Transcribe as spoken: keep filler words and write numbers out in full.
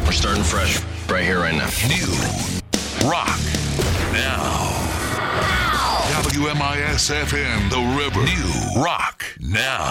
We're starting fresh right here, right now. New rock now. W M I S F M, The River. New rock now.